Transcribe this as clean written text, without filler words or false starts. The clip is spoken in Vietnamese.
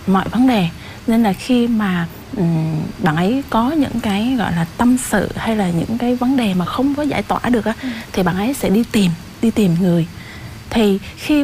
mọi vấn đề. Nên là khi mà bạn ấy có những cái gọi là tâm sự hay là những cái vấn đề mà không có giải tỏa được á, thì bạn ấy sẽ đi tìm người. Thì khi